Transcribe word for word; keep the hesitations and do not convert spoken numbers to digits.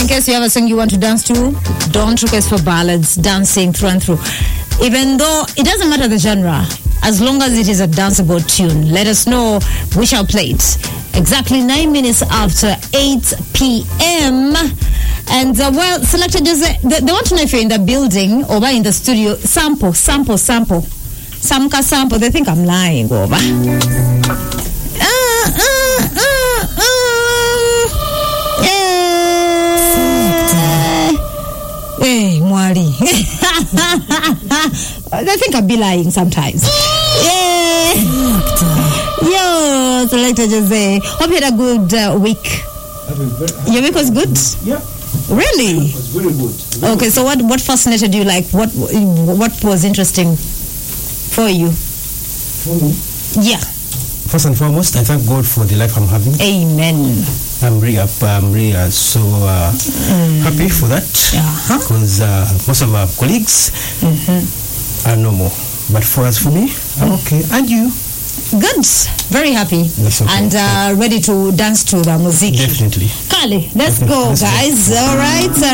in case you have a song you want to dance to, don't request for ballads, dancing through and through. Even though it doesn't matter the genre, as long as it is a danceable tune, let us know. We shall play it. Exactly nine minutes after eight p.m. And, uh, well, Selector Jose, they, they want to know if you're in the building or in the studio. Sample, sample, sample. Samka sample. They think I'm lying over. Uh, uh, uh, uh, uh, hey, Mwari. They think I'll be lying sometimes. Yeah. Yo, Selector Jose. Hope you had a good uh, week. Your week was good? Yeah. Really? It was very good. Very okay, good. so what, what fascinated you? Like, what what was interesting for you? For me? Yeah. First and foremost, I thank God for the life I'm having. Amen. I'm really, I'm really uh, so uh, mm. happy for that. Uh-huh. Because uh, most of our colleagues mm-hmm. are no more. But for us, for me, I'm okay. And you? Good. Very happy. Okay. And uh, ready to dance to the music. Definitely. Kale, let's Definitely. go, Let's guys. go. All right.